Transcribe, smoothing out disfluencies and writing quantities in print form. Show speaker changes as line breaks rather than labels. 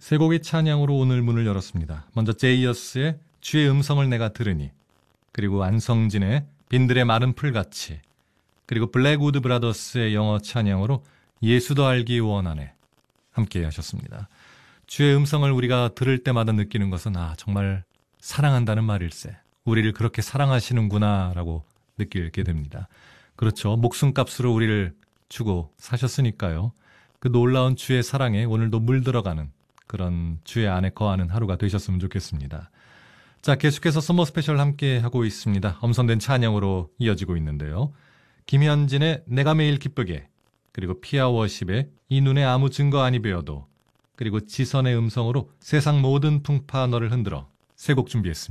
세 곡의 찬양으로 오늘 문을 열었습니다. 먼저 제이어스의 주의 음성을 내가 들으니, 그리고 안성진의 빈들의 마른 풀같이, 그리고 블랙우드 브라더스의 영어 찬양으로 예수도 알기 원하네 함께 하셨습니다. 주의 음성을 우리가 들을 때마다 느끼는 것은 정말 사랑한다는 말일세. 우리를 그렇게 사랑하시는구나 라고 느끼게 됩니다. 그렇죠. 목숨값으로 우리를 주고 사셨으니까요. 그 놀라운 주의 사랑에 오늘도 물들어가는 그런 주의 안에 거하는 하루가 되셨으면 좋겠습니다. 자, 계속해서 서머 스페셜 함께 하고 있습니다. 엄선된 찬양으로 이어지고 있는데요. 김현진의 내가 매일 기쁘게, 그리고 피아워십의 이 눈에 아무 증거 아니 배워도, 그리고 지선의 음성으로 세상 모든 풍파 너를 흔들어, 세 곡 준비했습니다.